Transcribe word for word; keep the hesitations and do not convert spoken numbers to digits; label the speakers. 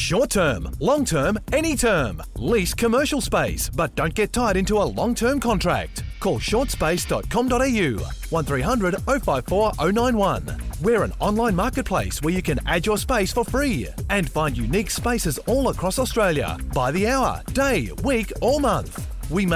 Speaker 1: Short term, long term, any term. Lease commercial space, but don't get tied into a long-term contract. Call short space dot com dot a u, one three hundred oh five four oh nine one. We're an online marketplace where you can add your space for free and find unique spaces all across Australia by the hour, day, week or month. We make